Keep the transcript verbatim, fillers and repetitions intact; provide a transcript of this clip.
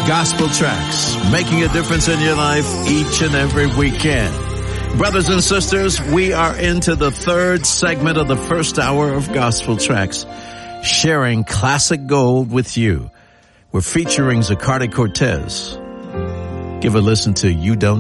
Gospel Tracks, making a difference in your life each and every weekend. Brothers and sisters, we are into the third segment of the first hour of Gospel Tracks, sharing classic gold with you. We're featuring Zacardi Cortez. Give a listen to You Don't